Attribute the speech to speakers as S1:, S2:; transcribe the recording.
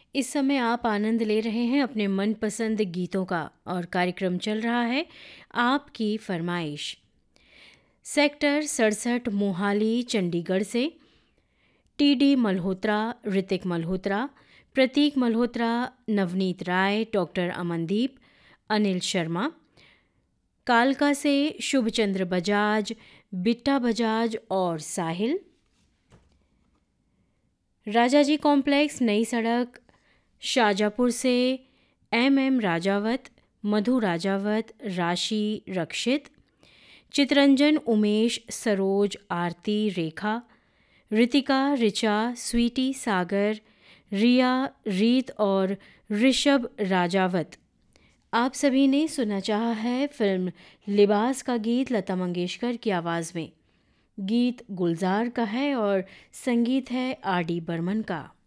S1: इस समय आप आनंद ले रहे हैं अपने मनपसंद गीतों का और कार्यक्रम चल रहा है आपकी फरमाइश। सेक्टर 67 मोहाली चंडीगढ़ से टीडी मल्होत्रा, ऋतिक मल्होत्रा, प्रतीक मल्होत्रा, नवनीत राय, डॉक्टर अमनदीप, अनिल शर्मा। कालका से शुभचंद्र बजाज, बिट्टा बजाज और साहिल। राजाजी कॉम्प्लेक्स नई सड़क शाजापुर से एम राजावत, मधु राजावत, राशि रक्षित, चितरंजन, उमेश, सरोज, आरती, रेखा, ऋतिका, ऋचा, स्वीटी, सागर, रिया, रीत और ऋषभ राजावत। आप सभी ने सुनना चाहा है फिल्म लिबास का गीत लता मंगेशकर की आवाज़ में। गीत गुलजार का है और संगीत है आर डी बर्मन का।